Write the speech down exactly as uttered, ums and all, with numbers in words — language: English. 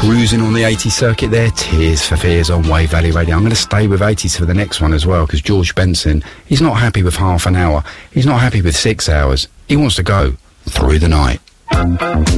cruising on the eighties circuit there. Tears for Fears on Wave Valley Radio. I'm going to stay with eighties for the next one as well, because George Benson, he's not happy with half an hour. He's not happy with six hours. He wants to go through the night.